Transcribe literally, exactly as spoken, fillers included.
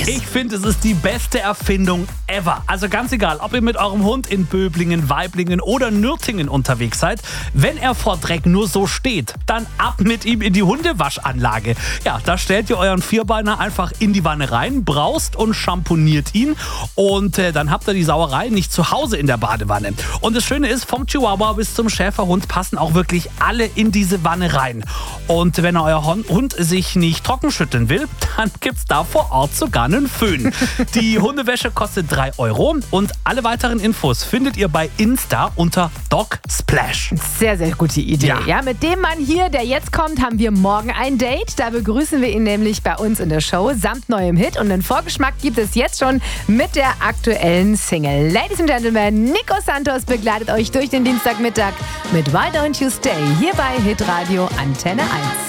Ich finde, es ist die beste Erfindung ever. Also ganz egal, ob ihr mit eurem Hund in Böblingen, Waiblingen oder Nürtingen unterwegs seid, wenn er vor Dreck nur so steht, dann ab mit ihm in die Hundewaschanlage. Ja, da stellt ihr euren Vierbeiner einfach in die Wanne rein, braust und schamponiert ihn und äh, dann habt ihr die Sauerei nicht zu Hause in der Badewanne. Und das Schöne ist, vom Chihuahua bis zum Schäferhund passen auch wirklich alle in diese Wanne rein. Und wenn euer Hund sich nicht trocken schütteln will, dann gibt's da vor Ort sogar einen Föhn. Die Hundewäsche kostet drei Euro und alle weiteren Infos findet ihr bei Insta unter Dog Splash. Sehr, sehr gute Idee. Ja. Ja, mit dem Mann hier, der jetzt kommt, haben wir morgen ein Date. Da begrüßen wir ihn nämlich bei uns in der Show samt neuem Hit. Und den Vorgeschmack gibt es jetzt schon mit der aktuellen Single. Ladies and Gentlemen, Nico Santos begleitet euch durch den Dienstagmittag mit Why Don't You Stay hier bei Hitradio Antenne eins.